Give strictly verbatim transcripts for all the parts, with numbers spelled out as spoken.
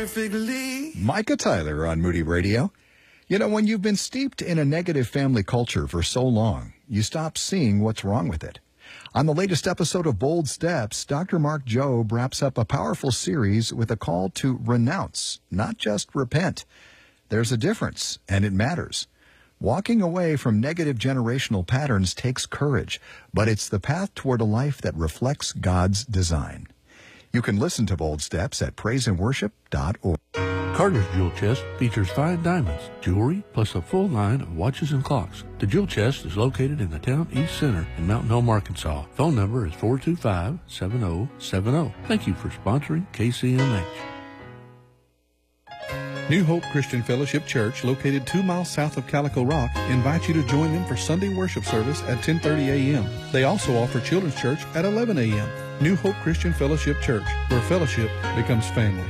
perfectly. Micah Tyler on Moody Radio. You know, when you've been steeped in a negative family culture for so long, you stop seeing what's wrong with it. On the latest episode of Bold Steps, Doctor Mark Jobe wraps up a powerful series with a call to renounce, not just repent. There's a difference, and it matters. Walking away from negative generational patterns takes courage, but it's the path toward a life that reflects God's design. You can listen to Bold Steps at praise and worship dot org. Carter's Jewel Chest features fine diamonds, jewelry, plus a full line of watches and clocks. The Jewel Chest is located in the town east center in Mountain Home, Arkansas. Phone number is four two five, seven zero seven zero. Thank you for sponsoring K C M H. New Hope Christian Fellowship Church, located two miles south of Calico Rock, invites you to join them for Sunday worship service at ten thirty a.m. They also offer children's church at eleven a.m. New Hope Christian Fellowship Church, where fellowship becomes family.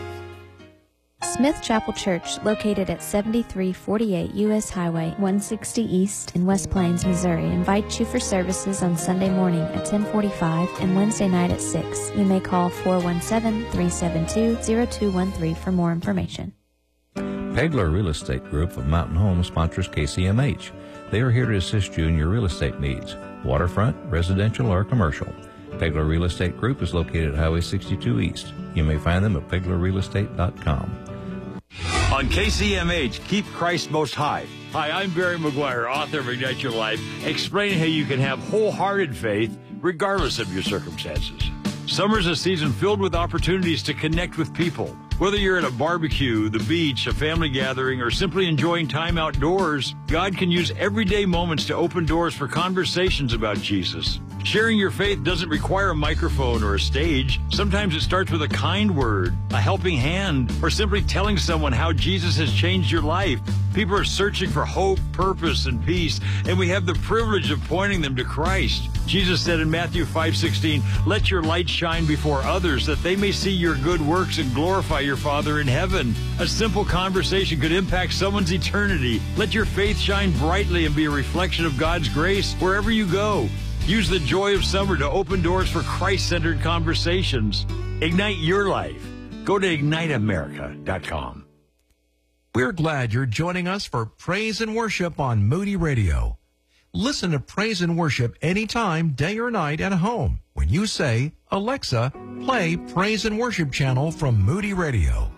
Smith Chapel Church, located at seventy-three forty-eight U S Highway one sixty East in West Plains, Missouri, invites you for services on Sunday morning at ten forty-five and Wednesday night at six. You may call four one seven, three seven two, zero two one three for more information. Pegler Real Estate Group of Mountain Home sponsors K C M H. They are here to assist you in your real estate needs, waterfront, residential, or commercial. Pegler Real Estate Group is located at Highway sixty-two East. You may find them at pegler real estate dot com. On K C M H, keep Christ most high. Hi, I'm Barry McGuire, author of Ignite Your Life, explaining how you can have wholehearted faith regardless of your circumstances. Summer's a season filled with opportunities to connect with people. Whether you're at a barbecue, the beach, a family gathering, or simply enjoying time outdoors, God can use everyday moments to open doors for conversations about Jesus. Sharing your faith doesn't require a microphone or a stage. Sometimes it starts with a kind word, a helping hand, or simply telling someone how Jesus has changed your life. People are searching for hope, purpose, and peace, and we have the privilege of pointing them to Christ. Jesus said in Matthew five sixteen, "Let your light shine before others, that they may see your good works and glorify your Father in heaven." A simple conversation could impact someone's eternity. Let your faith shine brightly and be a reflection of God's grace wherever you go. Use the joy of summer to open doors for Christ-centered conversations. Ignite your life. Go to ignite america dot com. We're glad you're joining us for Praise and Worship on Moody Radio. Listen to Praise and Worship anytime, day or night, at home when you say, "Alexa, play Praise and Worship channel from Moody Radio."